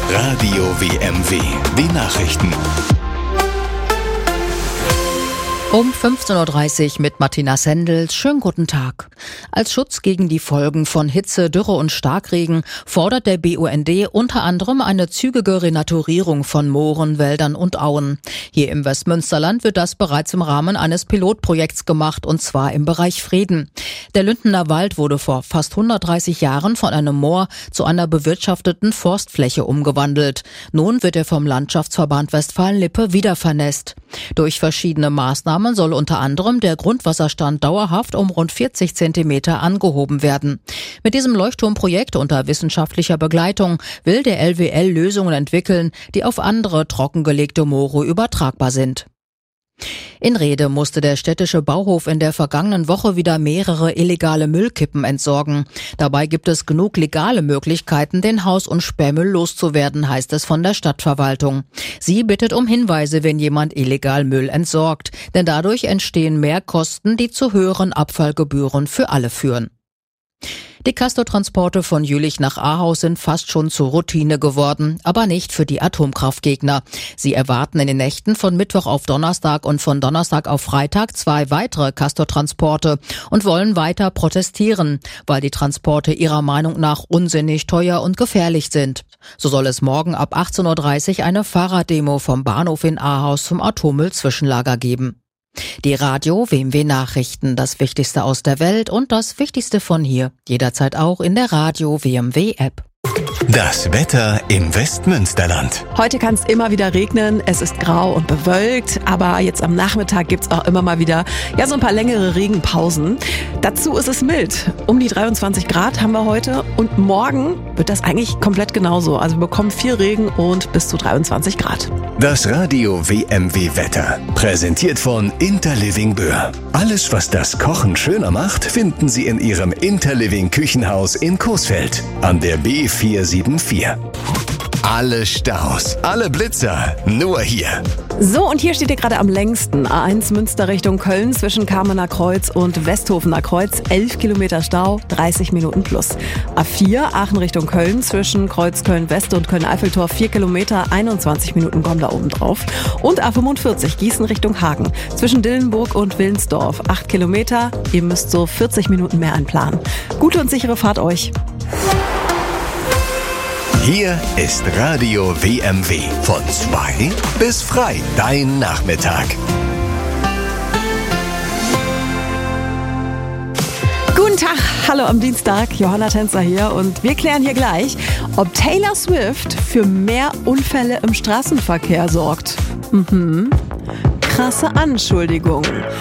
Radio WMW, die Nachrichten. Um 15.30 Uhr mit Martina Sendels. Schönen guten Tag. Als Schutz gegen die Folgen von Hitze, Dürre und Starkregen fordert der BUND unter anderem eine zügige Renaturierung von Mooren, Wäldern und Auen. Hier im Westmünsterland wird das bereits im Rahmen eines Pilotprojekts gemacht, und zwar im Bereich Frieden. Der Lündener Wald wurde vor fast 130 Jahren von einem Moor zu einer bewirtschafteten Forstfläche umgewandelt. Nun wird er vom Landschaftsverband Westfalen-Lippe wieder vernässt. Durch verschiedene Maßnahmen soll unter anderem der Grundwasserstand dauerhaft um rund 40 Zentimeter angehoben werden. Mit diesem Leuchtturmprojekt unter wissenschaftlicher Begleitung will der LWL Lösungen entwickeln, die auf andere trockengelegte Moore übertragbar sind. In Rhede musste der städtische Bauhof in der vergangenen Woche wieder mehrere illegale Müllkippen entsorgen. Dabei gibt es genug legale Möglichkeiten, den Haus- und Sperrmüll loszuwerden, heißt es von der Stadtverwaltung. Sie bittet um Hinweise, wenn jemand illegal Müll entsorgt, denn dadurch entstehen Mehrkosten, die zu höheren Abfallgebühren für alle führen. Die Castortransporte von Jülich nach Ahaus sind fast schon zur Routine geworden, aber nicht für die Atomkraftgegner. Sie erwarten in den Nächten von Mittwoch auf Donnerstag und von Donnerstag auf Freitag 2 weitere Castortransporte und wollen weiter protestieren, weil die Transporte ihrer Meinung nach unsinnig teuer und gefährlich sind. So soll es morgen ab 18.30 Uhr eine Fahrraddemo vom Bahnhof in Ahaus zum Atommüll-Zwischenlager geben. Die Radio WMW Nachrichten, das Wichtigste aus der Welt und das Wichtigste von hier, jederzeit auch in der Radio WMW App. Das Wetter im Westmünsterland. Heute kann es immer wieder regnen, es ist grau und bewölkt, aber jetzt am Nachmittag gibt's auch immer mal wieder so ein paar längere Regenpausen. Dazu ist es mild. Um die 23 Grad haben wir heute und morgen wird das eigentlich komplett genauso. Also wir bekommen viel Regen und bis zu 23 Grad. Das Radio WMW Wetter, präsentiert von Interliving Böhr. Alles, was das Kochen schöner macht, finden Sie in Ihrem Interliving Küchenhaus in Coesfeld an der B474. Alle Staus, alle Blitzer, nur hier. So, und hier steht ihr gerade am längsten. A1 Münster Richtung Köln zwischen Kamener Kreuz und Westhofener Kreuz. 11 Kilometer Stau, 30 Minuten plus. A4 Aachen Richtung Köln zwischen Kreuz Köln-West und Köln-Eiffeltor. 4 Kilometer, 21 Minuten kommen da oben drauf. Und A45 Gießen Richtung Hagen zwischen Dillenburg und Willensdorf. 8 Kilometer, ihr müsst so 40 Minuten mehr einplanen. Gute und sichere Fahrt euch. Hier ist Radio WMW. Von 2 bis frei, dein Nachmittag. Guten Tag, hallo am Dienstag, Johanna Tänzer hier und wir klären hier gleich, ob Taylor Swift für mehr Unfälle im Straßenverkehr sorgt. Krasse Anschuldigung.